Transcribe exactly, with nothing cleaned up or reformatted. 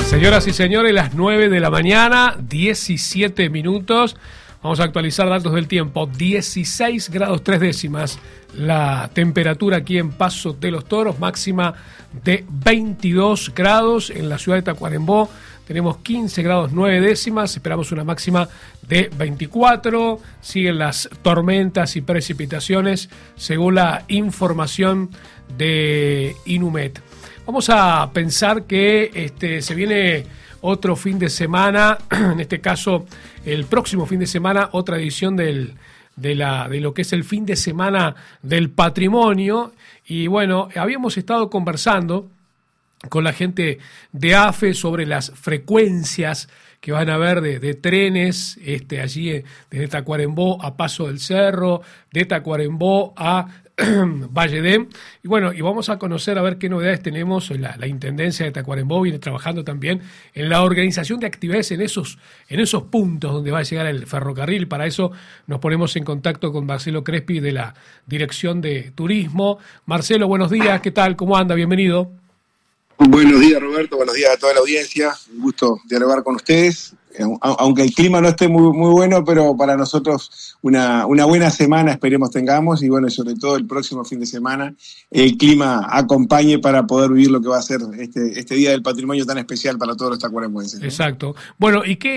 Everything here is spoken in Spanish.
Señoras y señores, las nueve de la mañana, diecisiete minutos. Vamos a actualizar datos del tiempo. dieciséis grados tres décimas la temperatura aquí en Paso de los Toros, máxima de veintidós grados. En la ciudad de Tacuarembó tenemos quince grados nueve décimas, esperamos una máxima de veinticuatro. Siguen las tormentas y precipitaciones según la información de Inumet. Vamos a pensar que este, se viene otro fin de semana, en este caso el próximo fin de semana, otra edición del, de, la, de lo que es el fin de semana del patrimonio. Y bueno, habíamos estado conversando con la gente de A F E sobre las frecuencias que van a haber de, de trenes este, allí desde Tacuarembó a Paso del Cerro, de Tacuarembó a Valledem. Y bueno, y vamos a conocer a ver qué novedades tenemos. La, la Intendencia de Tacuarembó viene trabajando también en la organización de actividades en esos, en esos puntos donde va a llegar el ferrocarril. Para eso nos ponemos en contacto con Marcelo Crespi de la Dirección de Turismo. Marcelo, buenos días, ¿qué tal? ¿Cómo anda? Bienvenido. Buenos días, Roberto, buenos días a toda la audiencia, un gusto dialogar con ustedes, aunque el clima no esté muy, muy bueno, pero para nosotros una, una buena semana esperemos tengamos, y bueno, sobre todo el próximo fin de semana el clima acompañe para poder vivir lo que va a ser este, este Día del Patrimonio tan especial para todos los tacuarembóenses, ¿no? Exacto. Bueno, ¿y qué